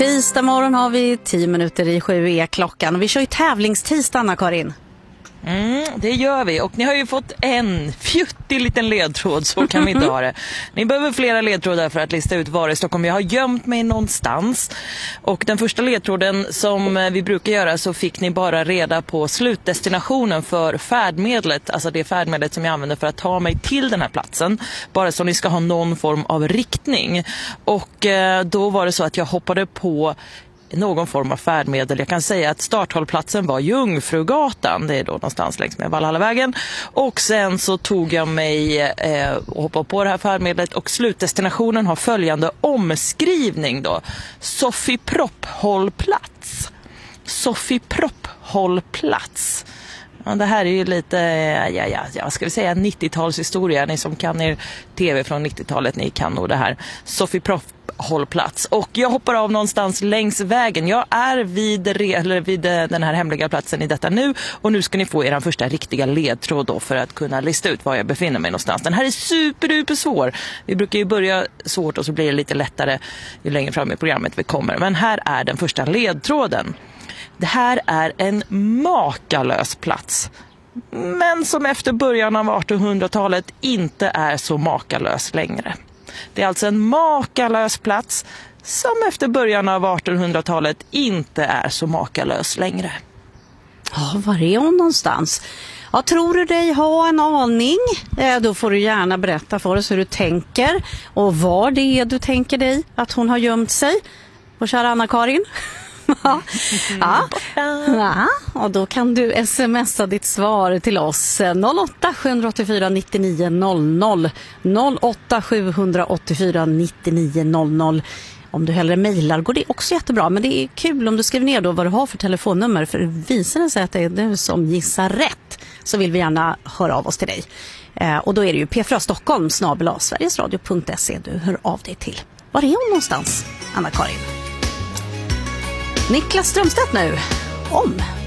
Tisdag morgon har vi 10 minuter i 7 är klockan. Och vi kör ju tävlingstisdag, Anna-Karin. Det gör vi, och ni har ju fått en fjuttig liten ledtråd, så kan vi inte ha det. Ni behöver flera ledtrådar för att lista ut var i Stockholm jag har gömt mig någonstans. Och den första ledtråden som vi brukar göra, så fick ni bara reda på slutdestinationen för färdmedlet, alltså det färdmedlet som jag använder för att ta mig till den här platsen, bara så ni ska ha någon form av riktning. Och då var det så att jag hoppade på någon form av färdmedel. Jag kan säga att starthållplatsen var Jungfrugatan. Det är då någonstans längs med Valhallavägen. Och sen så tog jag mig och hoppade på det här färdmedlet. Och slutdestinationen har följande omskrivning då. Sofie-Propp-hållplats. Sofie-Propp-hållplats. Ja, det här är ju lite, jag ska säga 90-talshistoria. Ni som kan er tv från 90-talet, ni kan nog det här. Sofie-Propp-hållplats. Och jag hoppar av någonstans längs vägen. Jag är vid den här hemliga platsen i detta nu. Och nu ska ni få er första riktiga ledtråd då, för att kunna lista ut var jag befinner mig någonstans. Den här är superduper svår. Vi brukar ju börja svårt och så blir det lite lättare ju längre fram i programmet vi kommer. Men här är den första ledtråden. Det här är en makalös plats, men som efter början av 1800-talet inte är så makalös längre. Det är alltså en makalös plats som efter början av 1800-talet inte är så makalös längre. Ja, var är hon någonstans? Ja, tror du dig ha en aning? Då får du gärna berätta för oss hur du tänker och var det är du tänker dig att hon har gömt sig. Och kära Anna-Karin? Ja, och då kan du smsa ditt svar till oss 08 784 99 00 08 784 99 00. Om du hellre mejlar går det också jättebra, men det är kul om du skriver ner då vad du har för telefonnummer, för visar det sig att det är du som gissar rätt så vill vi gärna höra av oss till dig. Och då är det ju p4stockholm@sverigesradio.se du hör av dig till. Var är hon någonstans, Anna-Karin? Niklas Strömstedt nu om